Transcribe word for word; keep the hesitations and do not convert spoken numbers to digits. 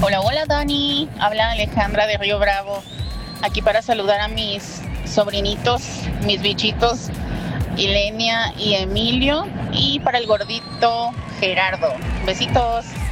Hola, hola Dani, habla Alejandra de Río Bravo, aquí para saludar a mis sobrinitos, mis bichitos, Ilenia y Emilio, y para el gordito Gerardo. Besitos.